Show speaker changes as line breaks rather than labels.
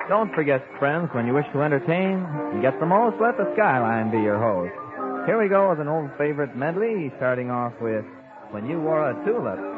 Don't forget, friends, when you wish to entertain and get the most, let the Skyline be your host. Here we go with an old favorite medley, starting off with When You Wore a Tulip.